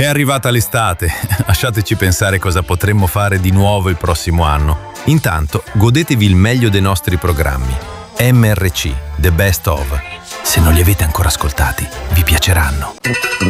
È arrivata l'estate, lasciateci pensare cosa potremmo fare di nuovo il prossimo anno. Intanto, godetevi il meglio dei nostri programmi. MRC, The Best Of. Se non li avete ancora ascoltati, vi piaceranno.